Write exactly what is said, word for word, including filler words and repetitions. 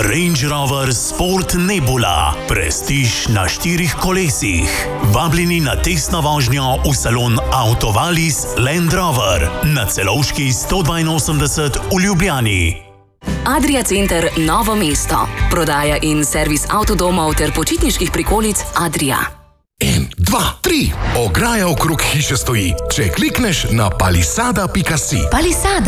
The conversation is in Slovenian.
Range Rover Sport Nebula. Prestiž na štirih kolesih. Vabljeni na testno vožnjo v salon Autovalis Land Rover na Celovški sto dvainosemdeset v Ljubljani. Adria Center Novo mesto. Prodaja in servis avtodomov ter počitniških prikolic Adria. En, dva, tri. Ograja okrog hiše stoji. Če klikneš na palisada pika si. Palisada.